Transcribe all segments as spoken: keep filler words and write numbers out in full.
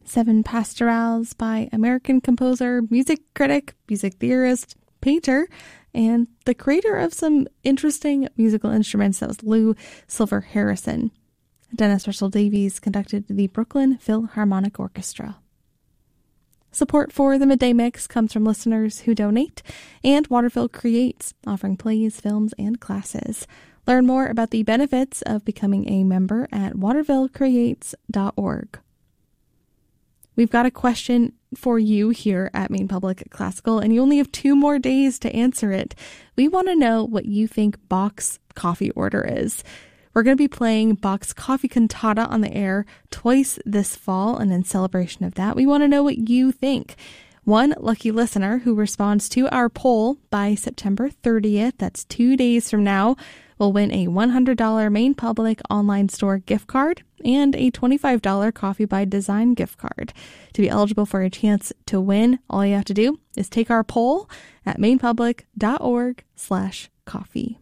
Seven Pastorals by American composer, music critic, music theorist, painter, and the creator of some interesting musical instruments. That was Lou Silver Harrison. Dennis Russell Davies conducted the Brooklyn Philharmonic Orchestra. Support for the Midday Mix comes from listeners who donate, and Waterville Creates, offering plays, films, and classes. Learn more about the benefits of becoming a member at waterville creates dot org. We've got a question for you here at Maine Public Classical, and you only have two more days to answer it. We want to know what you think Bach's coffee order is. We're going to be playing Bach's Coffee Cantata on the air twice this fall, and in celebration of that, we want to know what you think. One lucky listener who responds to our poll by September thirtieth, that's two days from now, will win a one hundred dollars Maine Public online store gift card and a twenty-five dollars Coffee by Design gift card. To be eligible for a chance to win, all you have to do is take our poll at mainepublic.org slash coffee.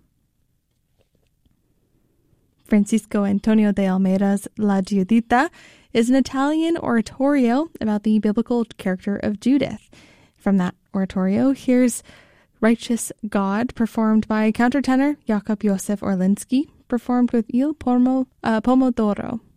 Francisco Antonio de Almeida's La Giudita is an Italian oratorio about the biblical character of Judith. From that oratorio, here's Righteous God, performed by countertenor Jakub Józef Orlinski, performed with Il Pomo, uh, Pomodoro.